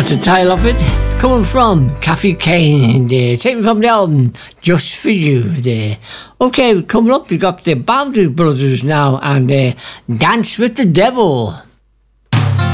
That's the title of it. Coming from Kathy Kane, taken from the album Just For You. Okay, coming up, we've got the Boundary Brothers now and Dance With The Devil.